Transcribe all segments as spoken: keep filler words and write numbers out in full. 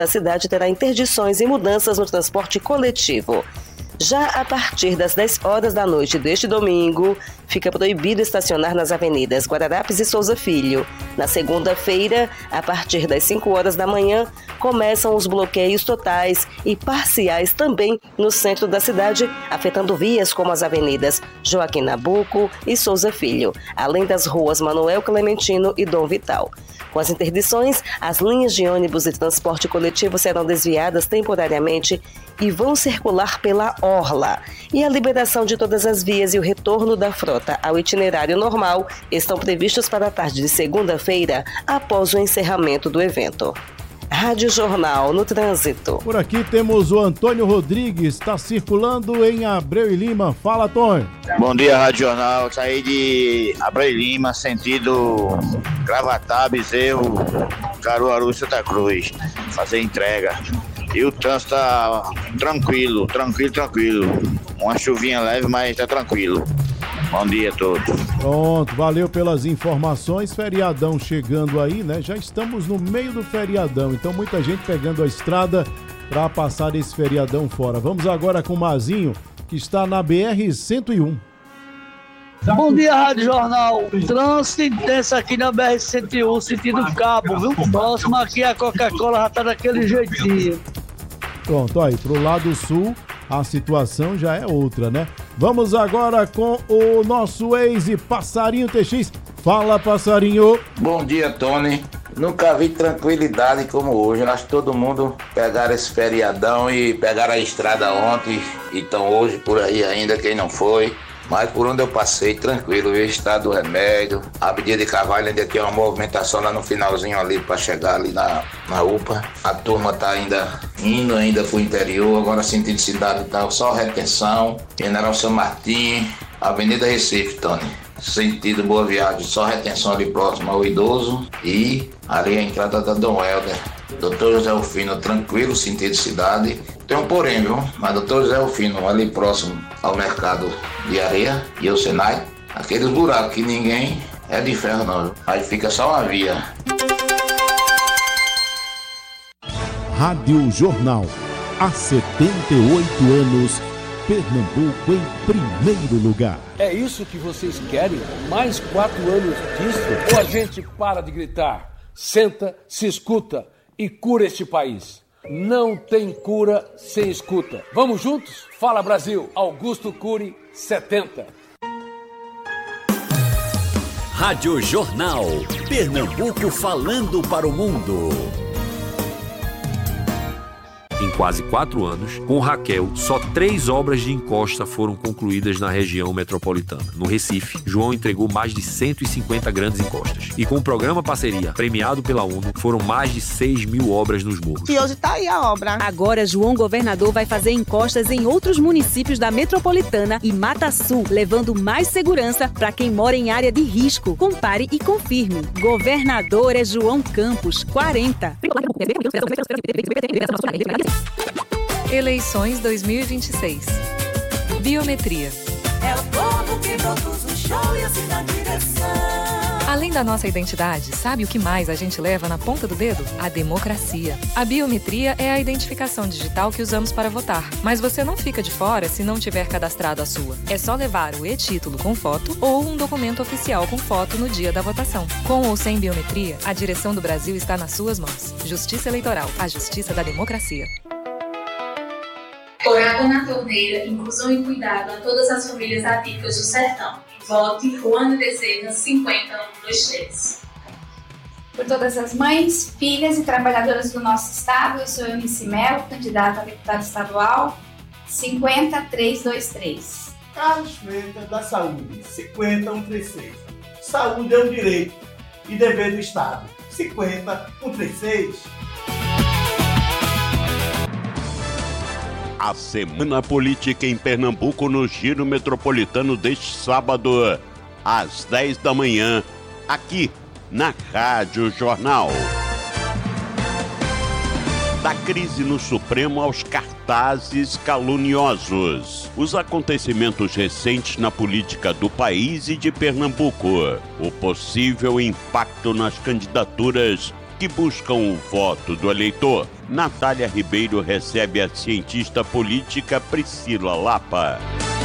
A cidade terá interdições e mudanças no transporte coletivo. Já a partir das dez horas da noite deste domingo, fica proibido estacionar nas avenidas Guararapes e Souza Filho. Na segunda-feira, a partir das cinco horas da manhã, começam os bloqueios totais e parciais também no centro da cidade, afetando vias como as avenidas Joaquim Nabuco e Souza Filho, além das ruas Manuel Clementino e Dom Vital. Com as interdições, as linhas de ônibus e transporte coletivo serão desviadas temporariamente e vão circular pela orla. E a liberação de todas as vias e o retorno da frota ao itinerário normal estão previstos para a tarde de segunda-feira, após o encerramento do evento. Rádio Jornal no Trânsito. Por aqui temos o Antônio Rodrigues, está circulando em Abreu e Lima. Fala, Antônio. Bom dia, Rádio Jornal. Saí de Abreu e Lima, sentido Gravatá, Bezerro, Caruaru e Santa Cruz. Fazer entrega. E o trânsito tá tranquilo, tranquilo, tranquilo. Uma chuvinha leve, mas tá tranquilo. Bom dia a todos. Pronto, valeu pelas informações. Feriadão chegando aí, né? Já estamos no meio do feriadão, então muita gente pegando a estrada para passar esse feriadão fora. Vamos agora com o Mazinho, que está na B R cento e um. Bom dia, Rádio Jornal. Trânsito intenso aqui na B R cento e um, sentido Cabo, viu? Próximo aqui a Coca-Cola já tá daquele jeitinho. Pronto, aí, pro lado sul, a situação já é outra, né? Vamos agora com o nosso ex Passarinho T X. Fala, Passarinho. Bom dia, Tony. Nunca vi tranquilidade como hoje. Acho que todo mundo pegaram esse feriadão e pegaram a estrada ontem. E estão hoje por aí ainda, quem não foi. Mas por onde eu passei, tranquilo, viu? Estado do Remédio, Abdias de Carvalho ainda tem uma movimentação lá no finalzinho ali para chegar ali na, na U P A. A turma tá ainda indo ainda pro interior, agora sentido cidade tá só retenção. General São Martim, Avenida Recife, Tony. Sentido Boa Viagem, só retenção ali próximo ao idoso e ali a entrada da Dom Helder. doutor José Rufino, tranquilo, sentido cidade. Tem um porém, viu? Mas doutor José Rufino, ali próximo ao mercado de areia e ao Senai, aqueles buracos que ninguém é de ferro não, viu? Aí fica só uma via. Rádio Jornal, há setenta e oito anos, Pernambuco em primeiro lugar. É isso que vocês querem? Mais quatro anos disso? Ou a gente para de gritar, senta, se escuta e cura este país? Não tem cura sem escuta. Vamos juntos? Fala Brasil, Augusto Cury, setenta. Rádio Jornal, Pernambuco falando para o mundo. Em quase quatro anos, com Raquel, só três obras de encosta foram concluídas na região metropolitana. No Recife, João entregou mais de cento e cinquenta grandes encostas. E com o programa Parceria, premiado pela ONU, foram mais de seis mil obras nos morros. E hoje está aí a obra. Agora, João Governador vai fazer encostas em outros municípios da metropolitana e Mata Sul, levando mais segurança para quem mora em área de risco. Compare e confirme. Governador é João Campos, quarenta. Eleições dois mil e vinte e seis. Biometria. É o povo que produz o show e assim na direção. Além da nossa identidade, sabe o que mais a gente leva na ponta do dedo? A democracia. A biometria é a identificação digital que usamos para votar. Mas você não fica de fora se não tiver cadastrado a sua. É só levar o e-título com foto ou um documento oficial com foto no dia da votação. Com ou sem biometria, a direção do Brasil está nas suas mãos. Justiça Eleitoral, a justiça da democracia. Por Água na Torneira, inclusão e cuidado a todas as famílias atípicas do sertão. Vote Juana Dezenas cinquenta um dois três. Por todas as mães, filhas e trabalhadoras do nosso estado, eu sou Eunice Melo, candidata a deputada estadual, cinquenta três dois três. Carlos Freitas da Saúde, cinquenta um três seis. Saúde é um direito e dever do Estado, cinquenta um três seis. A Semana Política em Pernambuco no Giro Metropolitano deste sábado, às dez da manhã, aqui na Rádio Jornal. Da crise no Supremo aos cartazes caluniosos. Os acontecimentos recentes na política do país e de Pernambuco. O possível impacto nas candidaturas que buscam o voto do eleitor. Natália Ribeiro recebe a cientista política Priscila Lapa.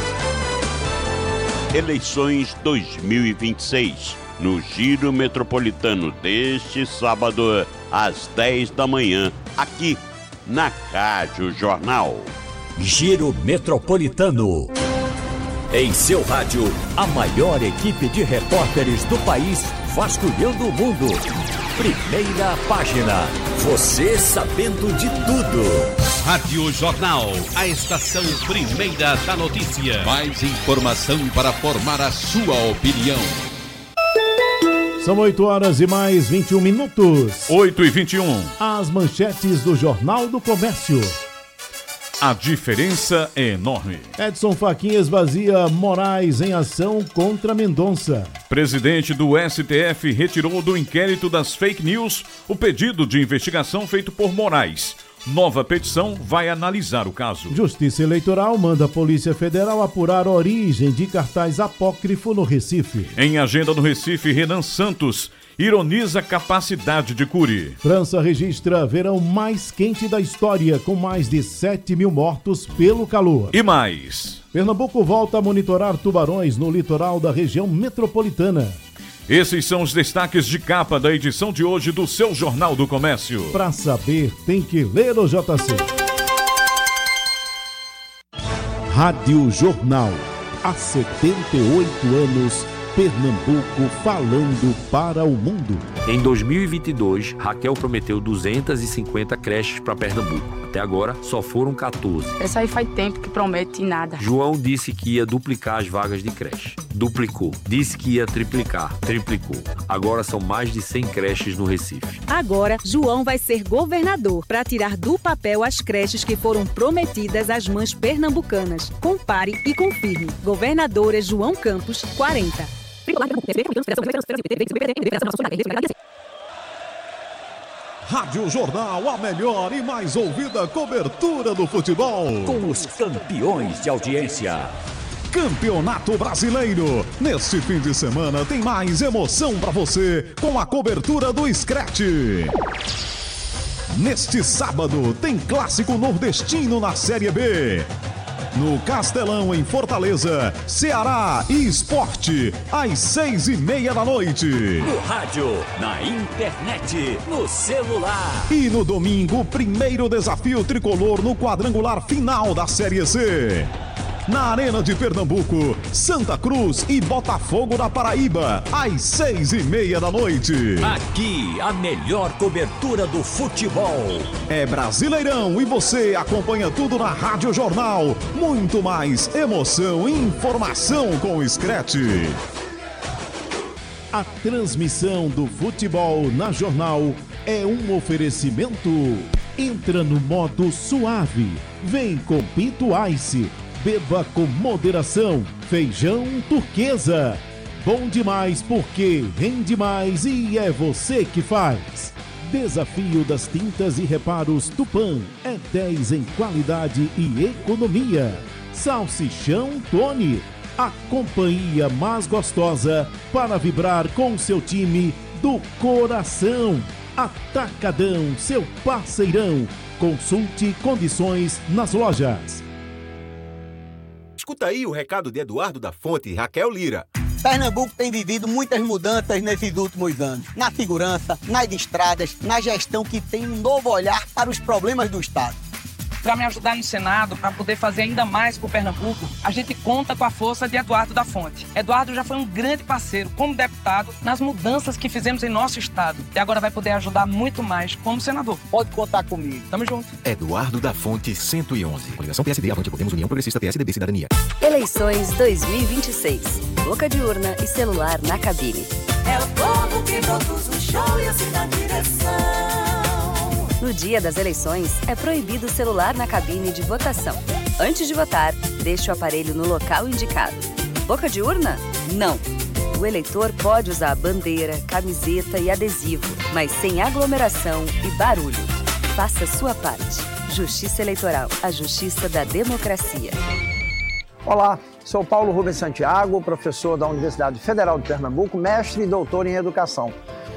Eleições dois mil e vinte e seis. No Giro Metropolitano deste sábado, às dez da manhã, aqui na Rádio Jornal. Giro Metropolitano. Em seu rádio, a maior equipe de repórteres do país vasculhando o mundo. Primeira página. Você sabendo de tudo. Rádio Jornal, a estação primeira da notícia. Mais informação para formar a sua opinião. São oito horas e mais vinte e um minutos. oito e vinte e um. As manchetes do Jornal do Comércio. A diferença é enorme. Edson Fachin esvazia Moraes em ação contra Mendonça. Presidente do S T F retirou do inquérito das fake news o pedido de investigação feito por Moraes. Nova petição vai analisar o caso. Justiça Eleitoral manda a Polícia Federal apurar a origem de cartaz apócrifo no Recife. Em agenda no Recife, Renan Santos ironiza a capacidade de Cury. França registra verão mais quente da história, com mais de sete mil mortos pelo calor. E mais. Pernambuco volta a monitorar tubarões no litoral da região metropolitana. Esses são os destaques de capa da edição de hoje do seu Jornal do Comércio. Para saber, tem que ler o J C. Rádio Jornal. Há setenta e oito anos, Pernambuco falando para o mundo. Em dois mil e vinte e dois, Raquel prometeu duzentas e cinquenta creches para Pernambuco. Até agora, só foram quatorze. Essa aí faz tempo que promete nada. João disse que ia duplicar as vagas de creche. Duplicou. Disse que ia triplicar. Triplicou. Agora são mais de cem creches no Recife. Agora, João vai ser governador para tirar do papel as creches que foram prometidas às mães pernambucanas. Compare e confirme. Governadora João Campos, quarenta. Rádio Jornal, a melhor e mais ouvida cobertura do futebol. Com os campeões de audiência. Campeonato Brasileiro. Neste fim de semana tem mais emoção para você com a cobertura do Scratch. Neste sábado tem Clássico Nordestino na Série B. No Castelão, em Fortaleza, Ceará e Sport, às seis e meia da noite. No rádio, na internet, no celular. E no domingo, primeiro desafio tricolor no quadrangular final da Série C. Na Arena de Pernambuco, Santa Cruz e Botafogo da Paraíba, às seis e meia da noite. Aqui, a melhor cobertura do futebol. É Brasileirão e você acompanha tudo na Rádio Jornal. Muito mais emoção e informação com o Scratch. A transmissão do futebol na Jornal é um oferecimento. Entra no modo suave. Vem com Pinto Ice. Beba com moderação. Feijão turquesa. Bom demais porque rende mais e é você que faz. Desafio das tintas e reparos Tupã. É dez em qualidade e economia. Salsichão Tony. A companhia mais gostosa para vibrar com seu time do coração. Atacadão, seu parceirão. Consulte condições nas lojas. Escuta aí o recado de Eduardo da Fonte e Raquel Lira. Pernambuco tem vivido muitas mudanças nesses últimos anos. Na segurança, nas estradas, na gestão que tem um novo olhar para os problemas do Estado. Para me ajudar no Senado, para poder fazer ainda mais por Pernambuco, a gente conta com a força de Eduardo da Fonte. Eduardo já foi um grande parceiro como deputado nas mudanças que fizemos em nosso Estado. E agora vai poder ajudar muito mais como senador. Pode contar comigo. Tamo junto. Eduardo da Fonte, cento e onze. Coligação P S D, Avante Podemos, União Progressista, P S D B, Cidadania. Eleições dois mil e vinte e seis. Boca de urna e celular na cabine. É o povo que produz o show e assim na direção. No dia das eleições, é proibido o celular na cabine de votação. Antes de votar, deixe o aparelho no local indicado. Boca de urna? Não. O eleitor pode usar bandeira, camiseta e adesivo, mas sem aglomeração e barulho. Faça a sua parte. Justiça Eleitoral, a justiça da democracia. Olá, sou Paulo Rubens Santiago, professor da Universidade Federal de Pernambuco, mestre e doutor em educação.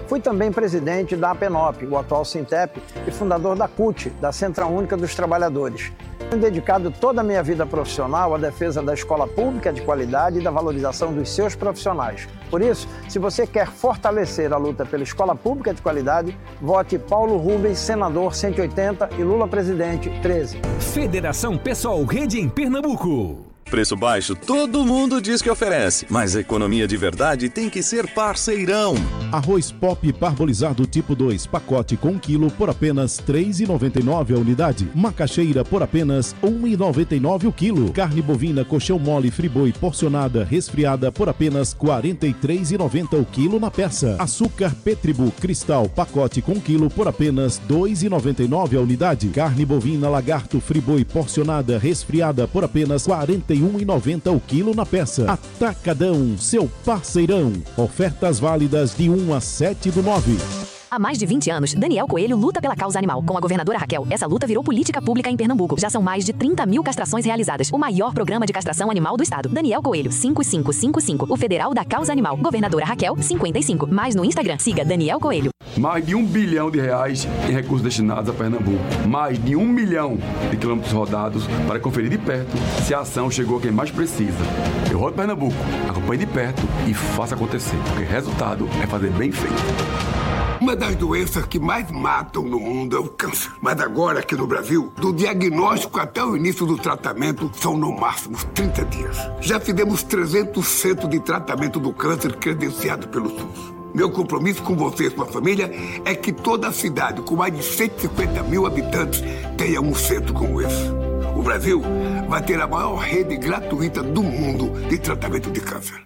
Fui também presidente da APENOP, o atual Sintep, e fundador da C U T, da Central Única dos Trabalhadores. Tenho dedicado toda a minha vida profissional à defesa da escola pública de qualidade e da valorização dos seus profissionais. Por isso, se você quer fortalecer a luta pela escola pública de qualidade, vote Paulo Rubens, senador cento e oitenta, e Lula presidente treze. Federação Pessoal Rede em Pernambuco. Preço baixo, todo mundo diz que oferece, mas a economia de verdade tem que ser parceirão. Arroz Pop parbolizado tipo dois, pacote com um quilo por apenas três reais e noventa e nove centavos a unidade. Macaxeira por apenas um real e noventa e nove centavos o quilo. Carne bovina colchão mole friboi porcionada resfriada por apenas quarenta e três reais e noventa centavos o quilo na peça. Açúcar Petribu Cristal pacote com um quilo por apenas dois reais e noventa e nove centavos a unidade. Carne bovina lagarto friboi porcionada resfriada por apenas quarenta e um reais e noventa centavos o quilo na peça. Atacadão, seu parceirão. Ofertas válidas de um a sete do nove. Há mais de vinte anos, Daniel Coelho luta pela causa animal. Com a governadora Raquel, essa luta virou política pública em Pernambuco. Já são mais de trinta mil castrações realizadas. O maior programa de castração animal do estado. Daniel Coelho, cinco cinco cinco cinco. O Federal da Causa Animal. Governadora Raquel, cinquenta e cinco. Mais no Instagram, siga Daniel Coelho. Mais de um bilhão de reais em recursos destinados a Pernambuco. Mais de um milhão de quilômetros rodados para conferir de perto se a ação chegou a quem mais precisa. Eu rodo Pernambuco, acompanhe de perto e faça acontecer, porque resultado é fazer bem feito. Uma das doenças que mais matam no mundo é o câncer. Mas agora, aqui no Brasil, do diagnóstico até o início do tratamento, são no máximo trinta dias. Já fizemos trezentos centros de tratamento do câncer credenciado pelo SUS. Meu compromisso com você e sua família é que toda a cidade, com mais de cento e cinquenta mil habitantes, tenha um centro como esse. O Brasil vai ter a maior rede gratuita do mundo de tratamento de câncer.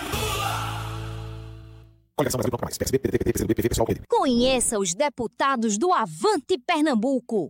Conheça os deputados do Avante Pernambuco.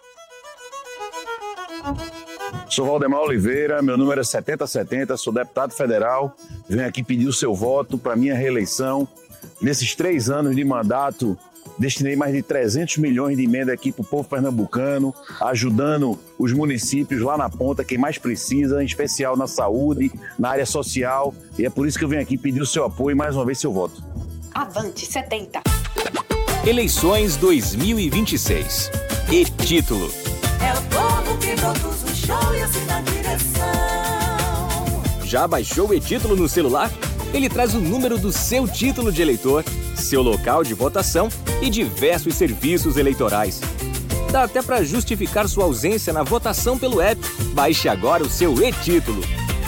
Sou Valdemar Oliveira, meu número é setenta setenta, sou deputado federal, venho aqui pedir o seu voto para minha reeleição. Nesses três anos de mandato, destinei mais de trezentos milhões de emenda aqui para o povo pernambucano, ajudando os municípios lá na ponta, quem mais precisa, em especial na saúde, na área social. E é por isso que eu venho aqui pedir o seu apoio e mais uma vez seu voto. Avante setenta. Eleições dois mil e vinte e seis. E título. É o povo que produz o show e assina a direção. Já baixou o e-título no celular? Ele traz o número do seu título de eleitor, seu local de votação e diversos serviços eleitorais. Dá até para justificar sua ausência na votação pelo app. Baixe agora o seu e-título.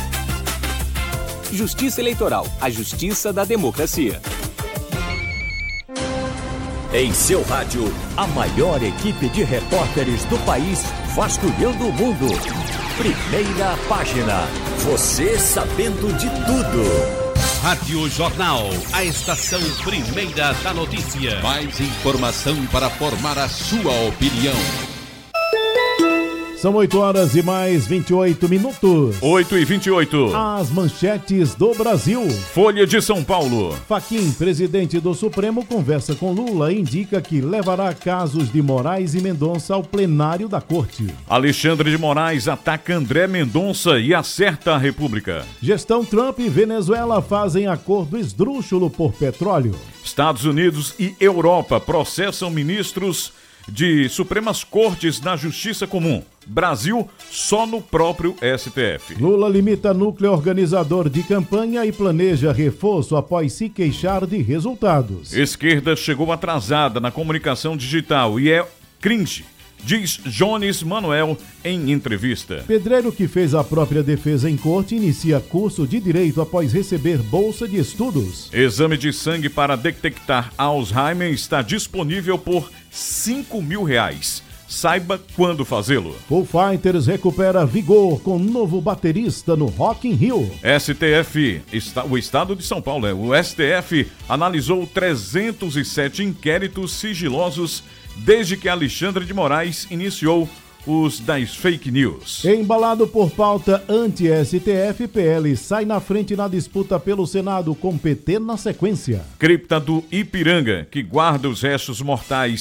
Justiça Eleitoral, a justiça da democracia. Em seu rádio, a maior equipe de repórteres do país vasculhando o mundo. Primeira página. Você sabendo de tudo. Rádio Jornal, a estação primeira da notícia. Mais informação para formar a sua opinião. São oito horas e mais vinte e oito minutos. oito e vinte e oito. As manchetes do Brasil. Folha de São Paulo. Fachin, presidente do Supremo, conversa com Lula e indica que levará casos de Moraes e Mendonça ao plenário da Corte. Alexandre de Moraes ataca André Mendonça e acerta a República. Gestão Trump e Venezuela fazem acordo esdrúxulo por petróleo. Estados Unidos e Europa processam ministros de Supremas Cortes na Justiça Comum. Brasil só no próprio S T F. Lula limita núcleo organizador de campanha e planeja reforço após se queixar de resultados. Esquerda chegou atrasada na comunicação digital e é cringe, diz Jones Manuel em entrevista. Pedreiro que fez a própria defesa em corte inicia curso de direito após receber bolsa de estudos. Exame de sangue para detectar Alzheimer está disponível por cinco mil reais. Saiba quando fazê-lo. Foo Fighters recupera vigor com novo baterista no Rock in Rio. S T F, o Estado de São Paulo, o S T F analisou trezentos e sete inquéritos sigilosos desde que Alexandre de Moraes iniciou os das fake news. Embalado por pauta anti-S T F, P L sai na frente na disputa pelo Senado com P T na sequência. Cripta do Ipiranga, que guarda os restos mortais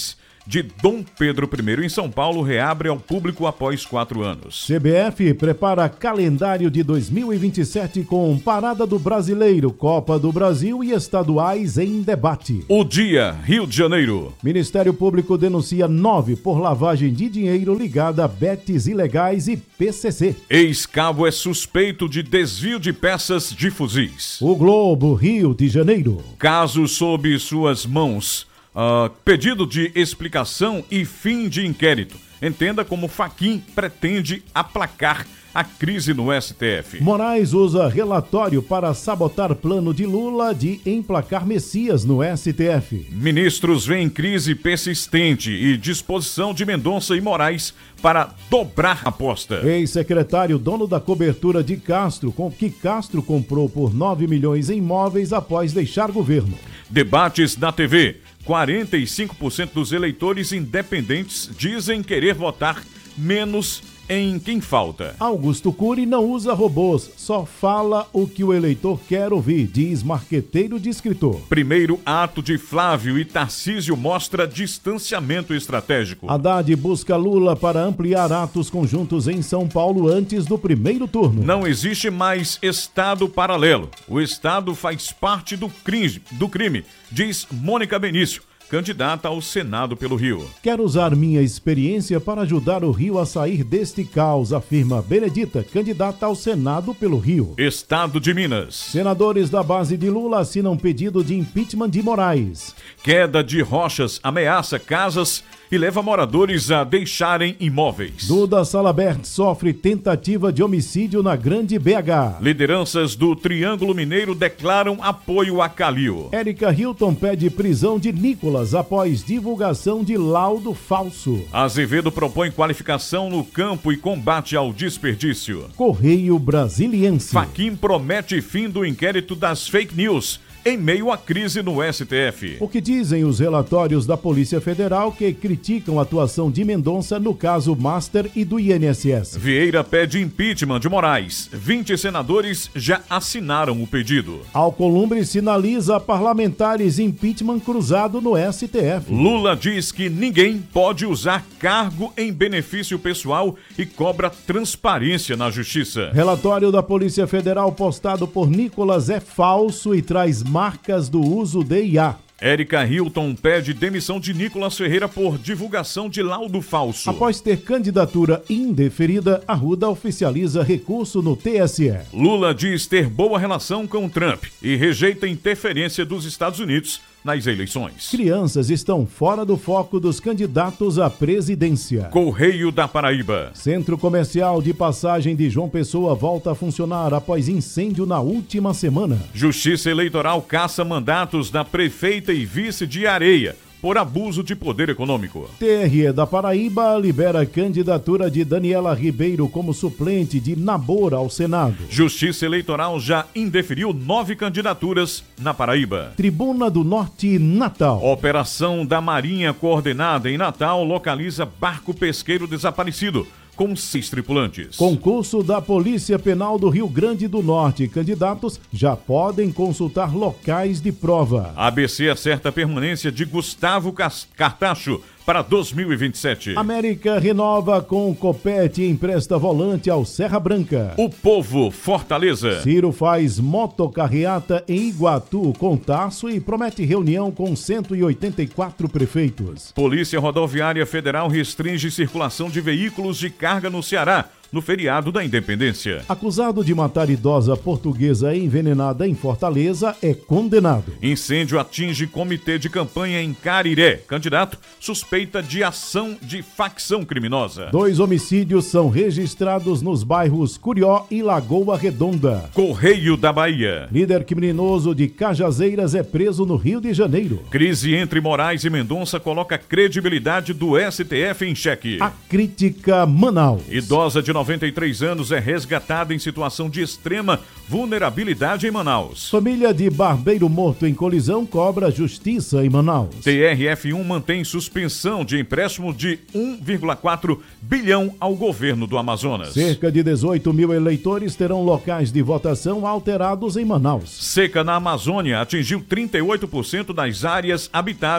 de Dom Pedro I em São Paulo reabre ao público após quatro anos. C B F prepara calendário de dois mil e vinte e sete com Parada do Brasileiro, Copa do Brasil e estaduais em debate. O Dia, Rio de Janeiro. Ministério Público denuncia nove por lavagem de dinheiro ligada a betes ilegais e P C C. Ex-cabo é suspeito de desvio de peças de fuzis. O Globo, Rio de Janeiro. Caso sob suas mãos. Uh, pedido de explicação e fim de inquérito. Entenda como Fachin pretende aplacar a crise no S T F. Moraes usa relatório para sabotar plano de Lula de emplacar Messias no S T F. Ministros veem crise persistente e disposição de Mendonça e Moraes para dobrar a aposta. Ex-secretário, dono da cobertura de Castro, com que Castro comprou por nove milhões em imóveis após deixar governo. Debates na T V. quarenta e cinco por cento dos eleitores independentes dizem querer votar menos em quem falta. Augusto Cury não usa robôs, só fala o que o eleitor quer ouvir, diz marqueteiro de escritor. Primeiro ato de Flávio e Tarcísio mostra distanciamento estratégico. Haddad busca Lula para ampliar atos conjuntos em São Paulo antes do primeiro turno. Não existe mais Estado paralelo. O Estado faz parte do crime, do crime, diz Mônica Benício, candidata ao Senado pelo Rio. Quero usar minha experiência para ajudar o Rio a sair deste caos, afirma Benedita, candidata ao Senado pelo Rio. Estado de Minas. Senadores da base de Lula assinam pedido de impeachment de Moraes. Queda de rochas ameaça casas e leva moradores a deixarem imóveis. Duda Salabert sofre tentativa de homicídio na Grande B H. Lideranças do Triângulo Mineiro declaram apoio a Calil. Érica Hilton pede prisão de Nicolas após divulgação de laudo falso. Azevedo propõe qualificação no campo e combate ao desperdício. Correio Brasiliense. Fachin promete fim do inquérito das fake news em meio à crise no S T F. O que dizem os relatórios da Polícia Federal que criticam a atuação de Mendonça no caso Master e do I N S S. Vieira pede impeachment de Moraes. vinte senadores já assinaram o pedido. Alcolumbre sinaliza parlamentares impeachment cruzado no S T F. Lula diz que ninguém pode usar cargo em benefício pessoal e cobra transparência na justiça. Relatório da Polícia Federal postado por Nicolas é falso e traz marcas do uso de I A. Érica Hilton pede demissão de Nicolas Ferreira por divulgação de laudo falso. Após ter candidatura indeferida, Arruda oficializa recurso no T S E. Lula diz ter boa relação com Trump e rejeita interferência dos Estados Unidos nas eleições. Crianças estão fora do foco dos candidatos à presidência. Correio da Paraíba. Centro comercial de passagem de João Pessoa volta a funcionar após incêndio na última semana. Justiça Eleitoral caça mandatos da prefeita e vice de Areia por abuso de poder econômico. T R E da Paraíba libera a candidatura de Daniela Ribeiro como suplente de Nabor ao Senado. Justiça Eleitoral já indeferiu nove candidaturas na Paraíba. Tribuna do Norte, Natal. Operação da Marinha coordenada em Natal localiza barco pesqueiro desaparecido com seis tripulantes. Concurso da Polícia Penal do Rio Grande do Norte. Candidatos já podem consultar locais de prova. A B C acerta a permanência de Gustavo Cartacho para dois mil e vinte e sete. América renova com Copete e empresta volante ao Serra Branca. O Povo, Fortaleza. Ciro faz motocarreata em Iguatu com Tasso e promete reunião com cento e oitenta e quatro prefeitos. Polícia Rodoviária Federal restringe circulação de veículos de carga no Ceará no feriado da Independência. Acusado de matar idosa portuguesa envenenada em Fortaleza é condenado. Incêndio atinge comitê de campanha em Cariré. Candidato suspeita de ação de facção criminosa. Dois homicídios são registrados nos bairros Curió e Lagoa Redonda. Correio da Bahia. Líder criminoso de Cajazeiras é preso no Rio de Janeiro. Crise entre Moraes e Mendonça coloca a credibilidade do S T F em xeque. A crítica Manaus. Idosa de noventa e três anos é resgatada em situação de extrema vulnerabilidade em Manaus. Família de barbeiro morto em colisão cobra justiça em Manaus. T R F um mantém suspensão de empréstimo de um vírgula quatro bilhão ao governo do Amazonas. Cerca de dezoito mil eleitores terão locais de votação alterados em Manaus. Seca na Amazônia atingiu trinta e oito por cento das áreas habitadas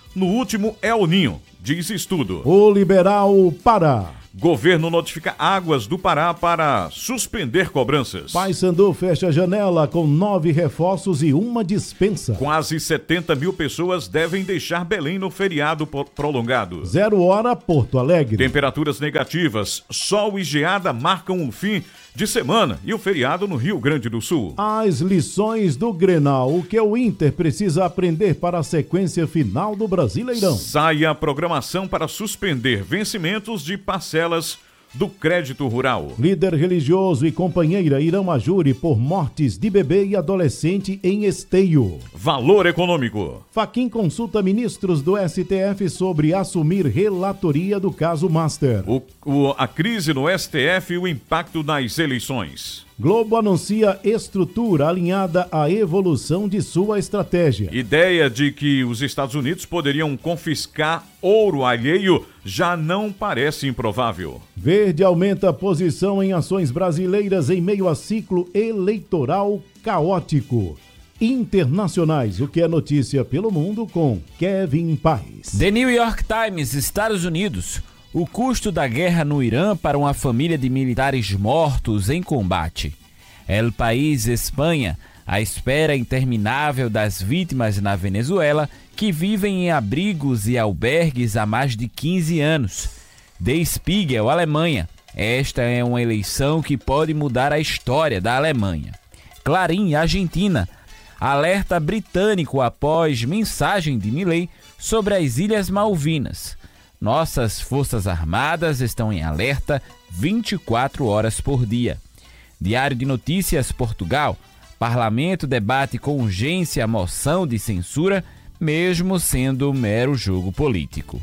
no último El Ninho, diz estudo. O Liberal Pará. Governo notifica Águas do Pará para suspender cobranças. Paysandu fecha janela com nove reforços e uma dispensa. Quase setenta mil pessoas devem deixar Belém no feriado prolongado. Zero hora, Porto Alegre. Temperaturas negativas, sol e geada marcam o fim de semana e o feriado no Rio Grande do Sul. As lições do Grenal, o que o Inter precisa aprender para a sequência final do Brasileirão. Sai a programação para suspender vencimentos de parcelas do crédito rural. Líder religioso e companheira irão a júri por mortes de bebê e adolescente em Esteio. Valor econômico. Fachin consulta ministros do S T F sobre assumir relatoria do caso Master. O, o, a crise no S T F e o impacto nas eleições. Globo anuncia estrutura alinhada à evolução de sua estratégia. Ideia de que os Estados Unidos poderiam confiscar ouro alheio já não parece improvável. Verde aumenta a posição em ações brasileiras em meio a ciclo eleitoral caótico. Internacionais, o que é notícia pelo mundo com Kevin Paes. The New York Times, Estados Unidos. O custo da guerra no Irã para uma família de militares mortos em combate. El País, Espanha. A espera interminável das vítimas na Venezuela que vivem em abrigos e albergues há mais de quinze anos. Der Spiegel, Alemanha. Esta é uma eleição que pode mudar a história da Alemanha. Clarim, Argentina. Alerta britânico após mensagem de Milei sobre as Ilhas Malvinas. Nossas Forças Armadas estão em alerta vinte e quatro horas por dia. Diário de Notícias, Portugal. Parlamento debate com urgência a moção de censura, mesmo sendo mero jogo político.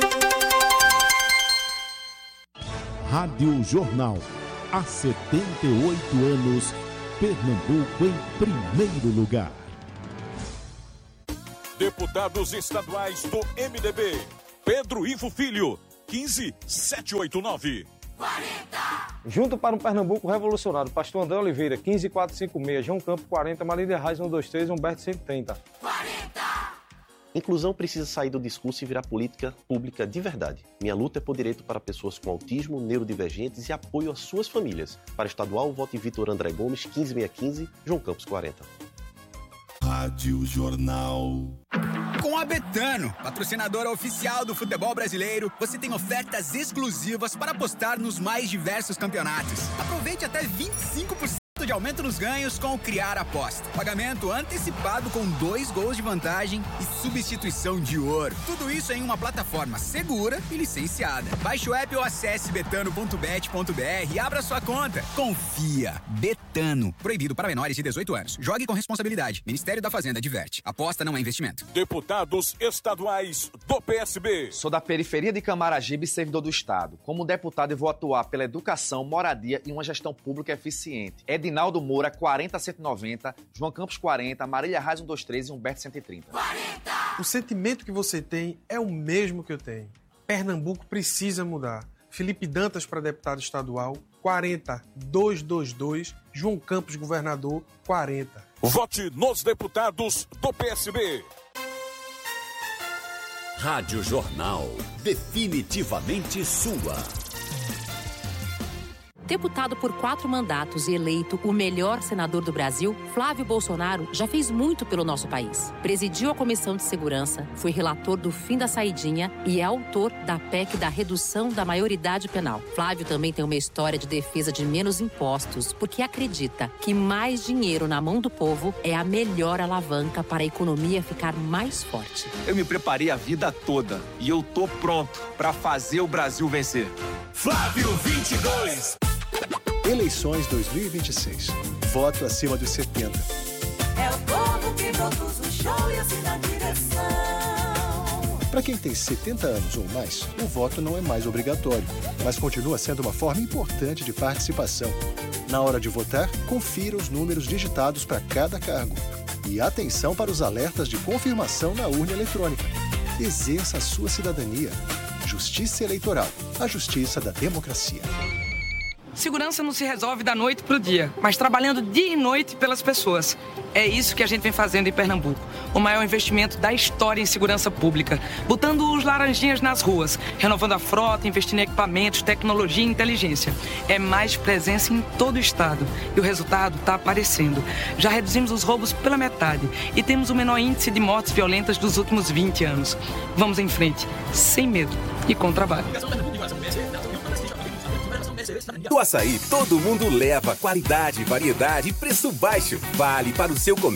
Rádio Jornal. Há setenta e oito anos, Pernambuco em primeiro lugar. Deputados estaduais do M D B. Pedro Ivo Filho, quinze setecentos e oitenta e nove. quarenta. Junto para um Pernambuco revolucionário, Pastor André Oliveira, quinze quatrocentos e cinquenta e seis, João Campo, quarenta, Marília Reis, cento e vinte e três, Humberto, cento e trinta. quarenta. Inclusão precisa sair do discurso e virar política pública de verdade. Minha luta é por direito para pessoas com autismo, neurodivergentes e apoio às suas famílias. Para estadual, vote Vitor André Gomes, quinze seiscentos e quinze, João Campos, quarenta. Rádio Jornal. Com a Betano, patrocinadora oficial do futebol brasileiro, você tem ofertas exclusivas para apostar nos mais diversos campeonatos. Aproveite até vinte e cinco por cento de aumento nos ganhos com o Criar Aposta. Pagamento antecipado com dois gols de vantagem e substituição de ouro. Tudo isso em uma plataforma segura e licenciada. Baixe o app ou acesse betano ponto bet ponto br e abra sua conta. Confia. Betano. Proibido para menores de dezoito anos. Jogue com responsabilidade. Ministério da Fazenda diverte. Aposta não é investimento. Deputados estaduais do P S B. Sou da periferia de Camaragibe, servidor do Estado. Como deputado, eu vou atuar pela educação, moradia e uma gestão pública eficiente. Edinaldo Moura, quarenta cento e noventa, João Campos, quarenta, Marília Reis, cento e vinte e três e Humberto, cento e trinta. quarenta. O sentimento que você tem é o mesmo que eu tenho. Pernambuco precisa mudar. Felipe Dantas para deputado estadual, quarenta, duzentos e vinte e dois, João Campos, governador, quarenta. Vote nos deputados do P S B. Rádio Jornal, definitivamente sua. Deputado por quatro mandatos e eleito o melhor senador do Brasil, Flávio Bolsonaro já fez muito pelo nosso país. Presidiu a Comissão de Segurança, foi relator do fim da saidinha e é autor da P E C da redução da maioridade penal. Flávio também tem uma história de defesa de menos impostos, porque acredita que mais dinheiro na mão do povo é a melhor alavanca para a economia ficar mais forte. Eu me preparei a vida toda e eu tô pronto para fazer o Brasil vencer. Flávio vinte e dois. Eleições dois mil e vinte e seis. Voto acima dos setenta. É o povo que produz o show e assim na direção. Para quem tem setenta anos ou mais, o voto não é mais obrigatório, mas continua sendo uma forma importante de participação. Na hora de votar, confira os números digitados para cada cargo. E atenção para os alertas de confirmação na urna eletrônica. Exerça a sua cidadania. Justiça Eleitoral, a justiça da democracia. Segurança não se resolve da noite pro dia, mas trabalhando dia e noite pelas pessoas. É isso que a gente vem fazendo em Pernambuco. O maior investimento da história em segurança pública. Botando os laranjinhas nas ruas, renovando a frota, investindo em equipamentos, tecnologia e inteligência. É mais presença em todo o estado. E o resultado está aparecendo. Já reduzimos os roubos pela metade e temos o menor índice de mortes violentas dos últimos vinte anos. Vamos em frente, sem medo e com trabalho. Do açaí, todo mundo leva qualidade, variedade e preço baixo. Vale para o seu comércio.